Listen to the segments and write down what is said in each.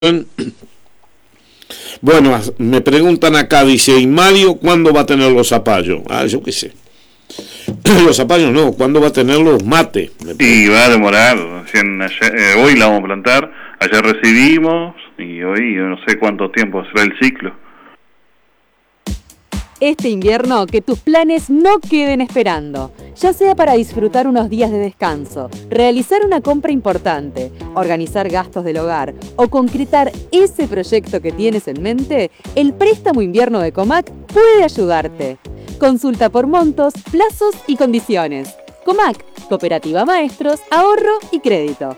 Bueno, me preguntan acá, dice, ¿y Mario cuándo va a tener los zapallos? Ah, yo qué sé. Los zapallos no, ¿cuándo va a tener los mates? Y va a demorar, hoy la vamos a plantar, ayer recibimos y hoy yo no sé cuánto tiempo será el ciclo. Este invierno que tus planes no queden esperando, ya sea para disfrutar unos días de descanso, realizar una compra importante, organizar gastos del hogar o concretar ese proyecto que tienes en mente, el préstamo invierno de Comac puede ayudarte. Consulta por montos, plazos y condiciones. Comac, Cooperativa Maestros, Ahorro y Crédito.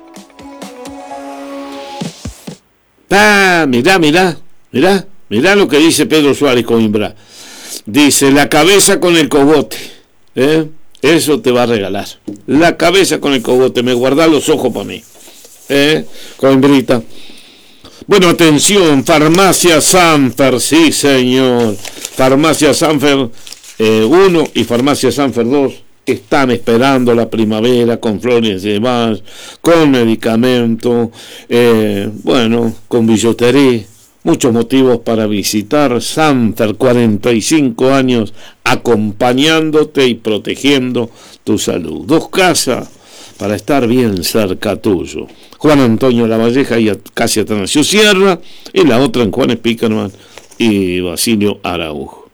Mirá lo que dice Pedro Suárez Coimbra. Dice, la cabeza con el cogote, eso te va a regalar. La cabeza con el cogote, me guarda los ojos para mí, Coimbrita. Bueno, atención, Farmacia Sanfer, sí señor, Farmacia Sanfer 1 y Farmacia Sanfer 2 están esperando la primavera con flores de Bach, con medicamento, con billutería. Muchos motivos para visitar Sanfer, 45 años acompañándote y protegiendo tu salud. 2 casas para estar bien cerca tuyo. Juan Antonio Lavalleja y casi Atanasio Sierra, y la otra en Juan Pícaman y Basilio Araujo.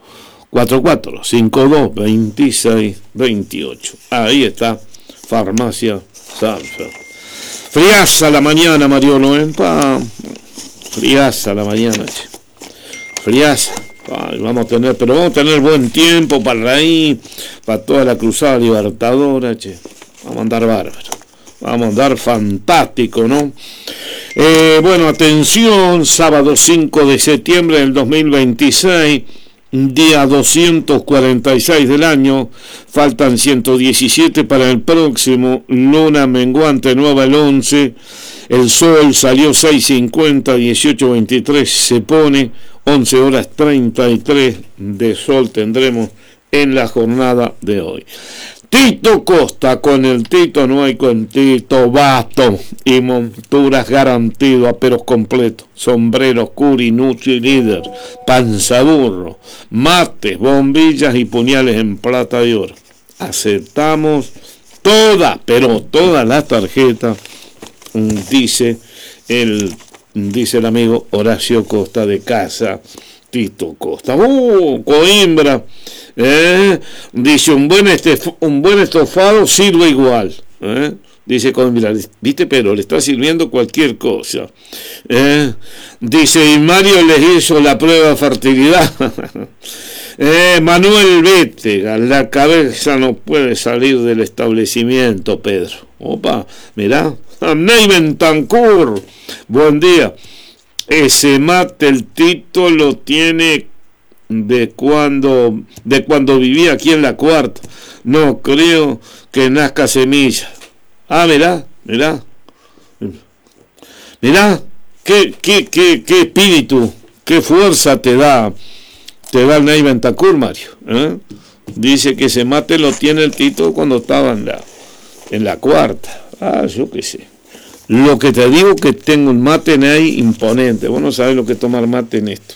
44522628. Ahí está Farmacia Sanfer. Friaza la mañana, Mariolo, friaza la mañana, friaza. Vamos a tener buen tiempo para ahí, para toda la cruzada libertadora, vamos a andar bárbaro, vamos a andar fantástico, ¿no? Atención, sábado 5 de septiembre del 2026, día 246 del año, faltan 117 para el próximo, luna menguante nueva el 11, el sol salió 6:50, 18:23 se pone, 11 horas 33 de sol tendremos en la jornada de hoy. Tito Costa, con el Tito no hay cuentito, basto y monturas garantido, aperos completos, sombreros, curi, nuchi, líder, panzaburro, mates, bombillas y puñales en plata y oro. Aceptamos todas las tarjetas, dice el amigo Horacio Costa de Casa Tito Costa. Coimbra, dice un buen estofado sirve igual, dice Coimbra, viste, pero le está sirviendo cualquier cosa, dice, y Mario les hizo la prueba de fertilidad. Manuel Bétega, la cabeza no puede salir del establecimiento, Pedro. Opa, mirá, Ney Bentancur, buen día. Ese mate el Tito lo tiene de cuando vivía aquí en la Cuarta. No creo que nazca semilla. Mirá, qué espíritu, qué fuerza te da el Ney Bentancur, Mario, Dice que ese mate lo tiene el Tito cuando estaba en la Cuarta. Yo qué sé. Lo que te digo, que tengo un mate Ney imponente. Vos no sabés lo que tomar mate en esto.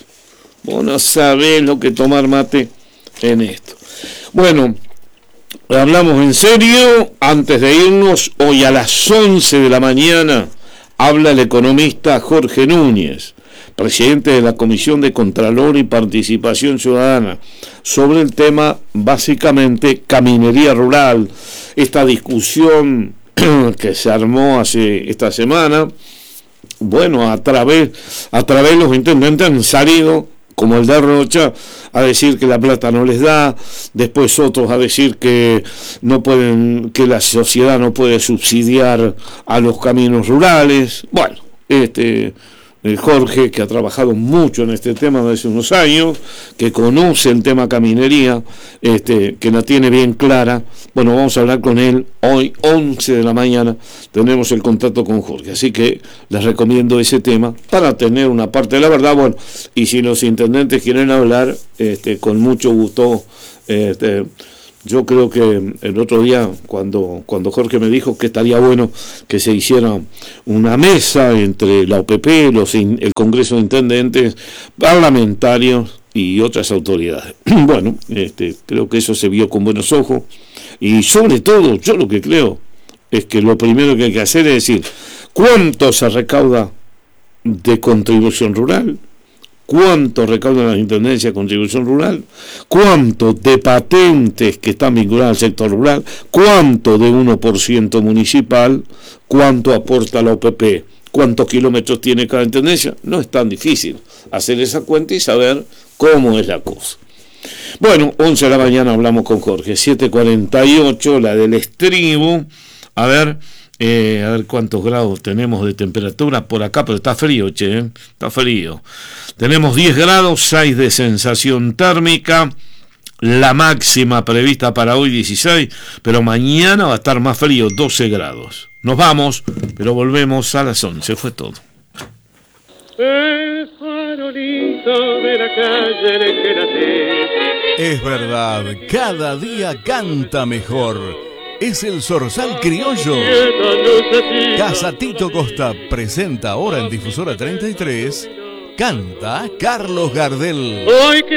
Bueno, hablamos en serio. Antes de irnos, hoy a las 11 de la mañana habla el economista Jorge Núñez, presidente de la Comisión de Contralor y Participación Ciudadana, sobre el tema, básicamente, caminería rural. Esta discusión que se armó esta semana, a través los intendentes han salido, como el de Rocha, a decir que la plata no les da, después otros a decir que que la sociedad no puede subsidiar a los caminos rurales. Jorge, que ha trabajado mucho en este tema desde hace unos años, que conoce el tema caminería, que la tiene bien clara. Vamos a hablar con él hoy, 11 de la mañana, tenemos el contacto con Jorge, así que les recomiendo ese tema para tener una parte de la verdad. Y si los intendentes quieren hablar, con mucho gusto Yo creo que el otro día, cuando Jorge me dijo que estaría bueno que se hiciera una mesa entre la OPP, el Congreso de Intendentes, parlamentarios y otras autoridades. Bueno, creo que eso se vio con buenos ojos. Y sobre todo, yo lo que creo es que lo primero que hay que hacer es decir, ¿cuánto se recauda de contribución rural? ¿Cuánto recaudan las intendencias de contribución rural? ¿Cuánto de patentes que están vinculadas al sector rural? ¿Cuánto de 1% municipal? ¿Cuánto aporta la OPP? ¿Cuántos kilómetros tiene cada intendencia? No es tan difícil hacer esa cuenta y saber cómo es la cosa. Bueno, 11 de la mañana hablamos con Jorge, 7:48, la del estribo. A ver cuántos grados tenemos de temperatura por acá, pero está frío, está frío. Tenemos 10 grados, 6 de sensación térmica, la máxima prevista para hoy 16, pero mañana va a estar más frío, 12 grados. Nos vamos, pero volvemos a las 11, fue todo. Es verdad, cada día canta mejor. Es el Zorzal Criollo. Casa Tito Costa presenta ahora en Difusora 33, canta Carlos Gardel.